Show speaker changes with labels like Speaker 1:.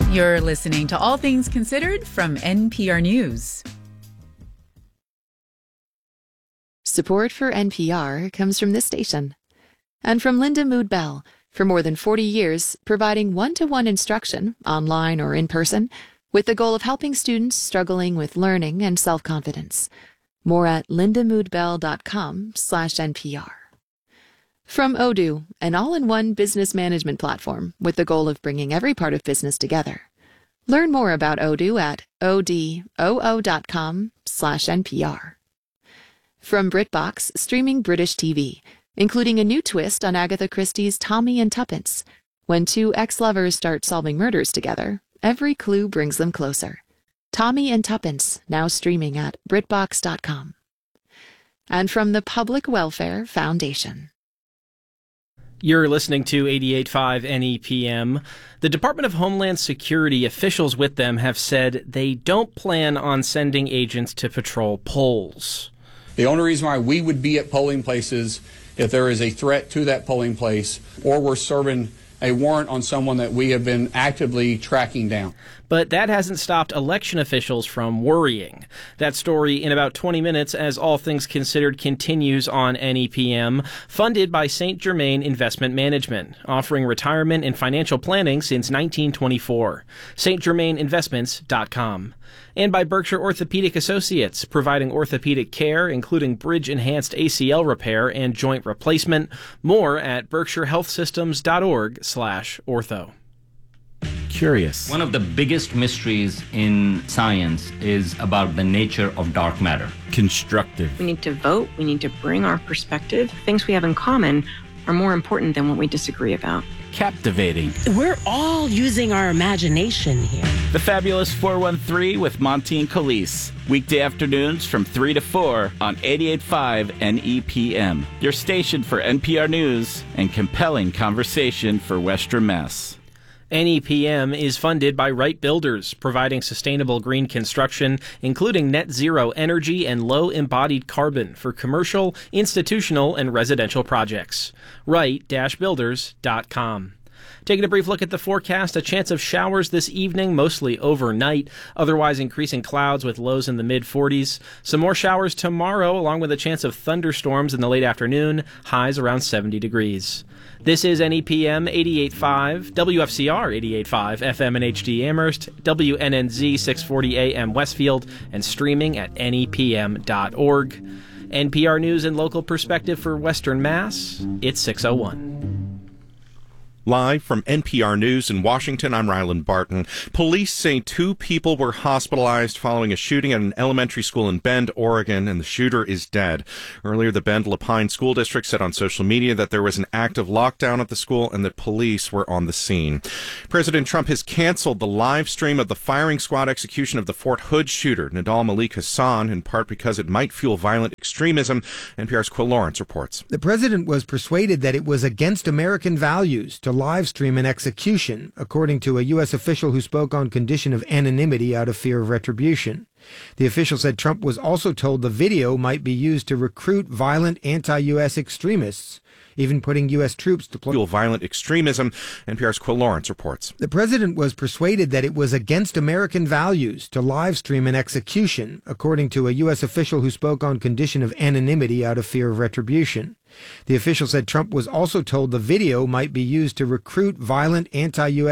Speaker 1: You're listening to All Things Considered from NPR News.
Speaker 2: Support for NPR comes from this station and from Linda Mood Bell. For more than 40 years, providing one-to-one instruction, online or in person, with the goal of helping students struggling with learning and self-confidence. More at lindamoodbell.com/NPR. From Odoo, an all-in-one business management platform with the goal of bringing every part of business together. Learn more about Odoo at odoo.com/NPR. From BritBox, streaming British TV, including a new twist on Agatha Christie's Tommy and Tuppence. When two ex-lovers start solving murders together, every clue brings them closer. Tommy and Tuppence, now streaming at BritBox.com. And from the Public Welfare Foundation.
Speaker 3: You're listening to 88.5 NEPM. The Department of Homeland Security officials with them have said they don't plan on sending agents to patrol polls.
Speaker 4: The only reason why we would be at polling places if there is a threat to that polling place or we're serving a warrant on someone that we have been actively tracking down.
Speaker 3: But that hasn't stopped election officials from worrying. That story in about 20 minutes as All Things Considered continues on NEPM, funded by St. Germain Investment Management, offering retirement and financial planning since 1924. stgermaininvestments.com. And by Berkshire Orthopedic Associates, providing orthopedic care, including bridge-enhanced ACL repair and joint replacement. More at berkshirehealthsystems.org/ortho.
Speaker 5: Curious. One of the biggest mysteries in science is about the nature of dark matter. Constructive.
Speaker 6: We need to vote. We need to bring our perspective. Things we have in common are more important than what we disagree about.
Speaker 5: Captivating.
Speaker 7: We're all using our imagination here.
Speaker 5: The Fabulous 413 with Monty and Khalees. Weekday afternoons from 3 to 4 on 88.5 NEPM. Your station for NPR News and compelling conversation for Western Mass.
Speaker 3: NEPM is funded by Wright Builders, providing sustainable green construction, including net zero energy and low embodied carbon for commercial, institutional, and residential projects. Wright-builders.com. Taking a brief look at the forecast, a chance of showers this evening, mostly overnight, otherwise increasing clouds with lows in the mid-40s. Some more showers tomorrow, along with a chance of thunderstorms in the late afternoon, highs around 70 degrees. This is NEPM 88.5, WFCR 88.5 FM and HD Amherst, WNNZ 640 AM Westfield, and streaming at nepm.org. NPR News and local perspective for Western Mass, it's 6:01.
Speaker 8: Live from NPR News in Washington, I'm Ryland Barton. Police say 2 people were hospitalized following a shooting at an elementary school in Bend, Oregon, and the shooter is dead. Earlier, the Bend Lapine School District said on social media that there was an active lockdown at the school and that police were on the scene. President Trump has canceled the live stream of the firing squad execution of the Fort Hood shooter, Nidal Malik Hassan, in part because it might fuel violent extremism. NPR's Quill Lawrence reports.
Speaker 9: The president was persuaded that it was against American values to live stream an execution, according to a U.S. official who spoke on condition of anonymity out of fear of retribution. The official said Trump was also told the video might be used to recruit violent anti-U.S. extremists, even putting U.S. troops to fuel
Speaker 8: violent extremism. NPR's Quill Lawrence reports.
Speaker 9: The president was persuaded that it was against American values to live stream an execution, according to a U.S. official who spoke on condition of anonymity out of fear of retribution. The official said Trump was also told the video might be used to recruit violent anti-U.S.